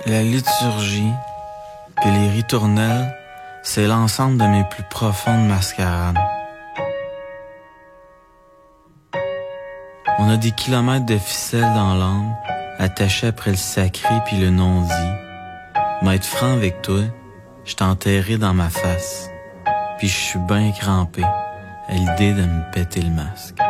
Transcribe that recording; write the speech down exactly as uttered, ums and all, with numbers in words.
La liturgie, puis les ritournelles, c'est l'ensemble de mes plus profondes mascarades. On a des kilomètres de ficelles dans l'âme, attachées après le sacré puis le non-dit. Mais être franc avec toi, je t'ai enterré dans ma face, puis je suis ben crampé à l'idée de me péter le masque.